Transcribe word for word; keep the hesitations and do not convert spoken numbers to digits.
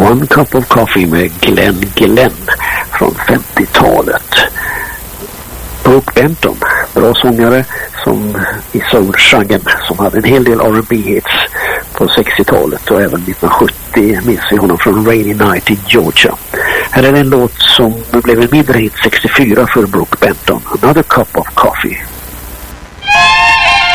One Cup of Coffee med Glenn Glenn från femtiotalet. Brooke Benton, bra sångare som i soul-genren, som hade en hel del R and B-hits på sextiotalet och även nittonhundrasjuttio minns vi honom från Rainy Night i Georgia. Här är en låt som blev en mindre hit sextiofyra för Brooke Benton, Another Cup of Coffee.